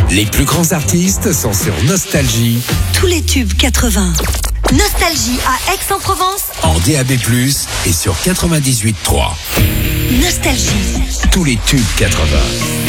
Les plus grands artistes sont sur Nostalgie. Tous les tubes 80. Nostalgie à Aix-en-Provence. En DAB+, et sur 98.3. Nostalgie. Tous les tubes 80.